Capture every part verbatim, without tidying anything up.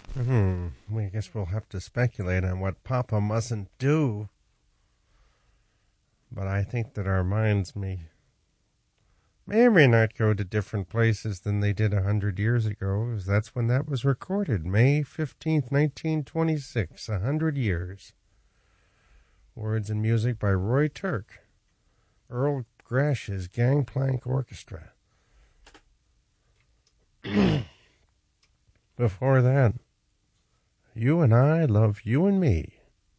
Hmm. We guess we'll have to speculate on what Papa mustn't do. But I think that our minds may may or may not go to different places than they did a hundred years ago, because that's when that was recorded, May fifteenth, nineteen twenty-six, a hundred years. Words and music by Roy Turk, Earl Grash's Gangplank Orchestra. Before that, You and I Love You and Me.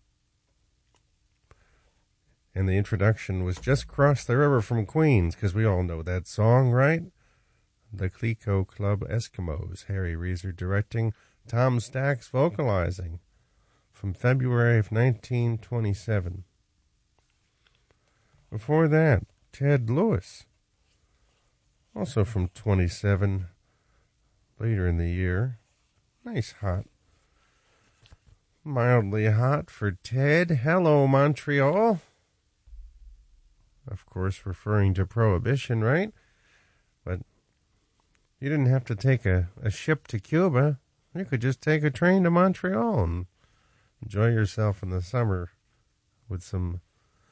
And the introduction was Just Cross the River from Queens, because we all know that song, right? The Clico Club Eskimos, Harry Reeser directing, Tom Stax vocalizing, from February of nineteen twenty-seven. Before that, Ted Lewis, also from twenty-seven, later in the year. Nice hot. Mildly hot for Ted. Hello, Montreal. Of course, referring to Prohibition, right? But you didn't have to take a, a ship to Cuba. You could just take a train to Montreal and enjoy yourself in the summer with some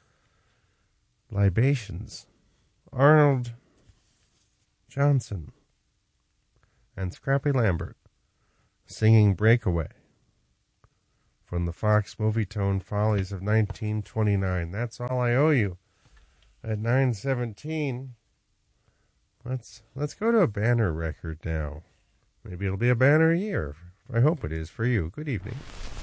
libations. Arnold Johnson and Scrappy Lambert singing Breakaway from the Fox Movietone Follies of nineteen twenty-nine. That's All I Owe You. At nine seventeen, let's let's go to a banner record now. Maybe it'll be a banner year. I hope it is for you. Good evening.